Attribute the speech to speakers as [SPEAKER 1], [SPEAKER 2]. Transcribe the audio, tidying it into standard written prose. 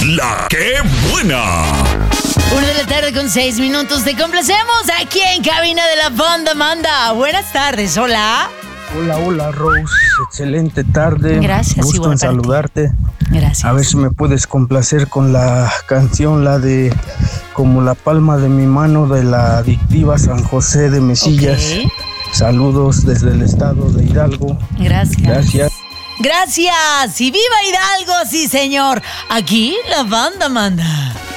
[SPEAKER 1] La que buena.
[SPEAKER 2] 1:06 p.m. Te complacemos aquí en cabina de la banda Manda. Buenas tardes, hola.
[SPEAKER 3] Hola, Rose. Excelente tarde.
[SPEAKER 2] Gracias,
[SPEAKER 3] gusto
[SPEAKER 2] igual
[SPEAKER 3] en
[SPEAKER 2] para ti.
[SPEAKER 3] saludarte.
[SPEAKER 2] Gracias.
[SPEAKER 3] A ver si me puedes complacer con la canción, la de Como la palma de mi mano, de la Adictiva San José de Mesillas.
[SPEAKER 2] Ok.
[SPEAKER 3] Saludos desde el estado de Hidalgo.
[SPEAKER 2] Gracias. Gracias. Y viva Hidalgo, sí señor. Aquí la banda Manda.